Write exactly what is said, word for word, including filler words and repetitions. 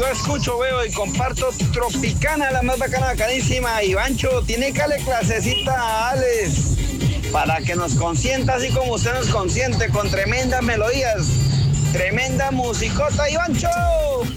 escucho, veo y comparto Tropicana, la más bacana, bacanísima. Y Bancho, tiene que darle clasecita a Alex para que nos consienta así como usted nos consiente, con tremendas melodías, tremenda musicota. Y Bancho.